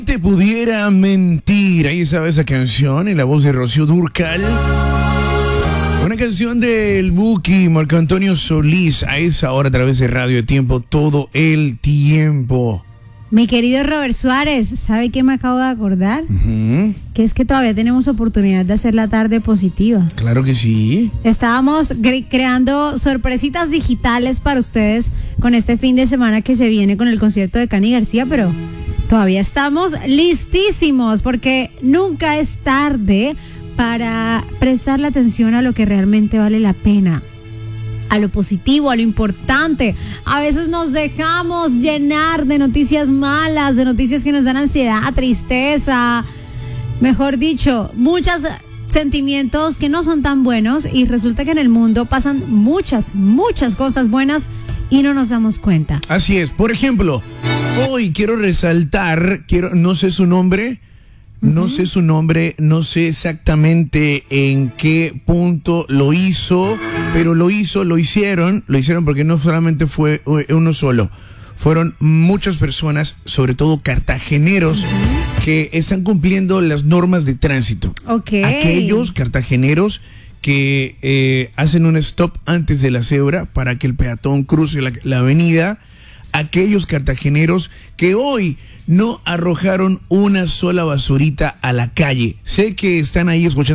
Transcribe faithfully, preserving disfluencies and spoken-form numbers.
Te pudiera mentir, ahí estaba esa canción en la voz de Rocío Dúrcal. Una canción del Buki, Marco Antonio Solís, a esa hora a través de Radio de Tiempo, todo el tiempo. Mi querido Robert Suárez, ¿sabe qué me acabo de acordar? Uh-huh. Que es que todavía tenemos oportunidad de hacer la tarde positiva. Claro que sí. Estábamos cre- creando sorpresitas digitales para ustedes con este fin de semana que se viene con el concierto de Cani García, pero todavía estamos listísimos porque nunca es tarde para prestarle atención a lo que realmente vale la pena, a lo positivo, a lo importante. A veces nos dejamos llenar de noticias malas, de noticias que nos dan ansiedad, tristeza, mejor dicho, muchos sentimientos que no son tan buenos, y resulta que en el mundo pasan muchas, muchas cosas buenas y no nos damos cuenta. Así es. Por ejemplo, hoy quiero resaltar, quiero, no sé su nombre, no uh-huh. sé su nombre, no sé exactamente en qué punto lo hizo, pero lo hizo, lo hicieron, lo hicieron porque no solamente fue uno solo, fueron muchas personas, sobre todo cartageneros, uh-huh. que están cumpliendo las normas de tránsito. Okay. Aquellos cartageneros que eh, hacen un stop antes de la cebra para que el peatón cruce la, la avenida. Aquellos cartageneros que hoy no arrojaron una sola basurita a la calle. Sé que están ahí escuchando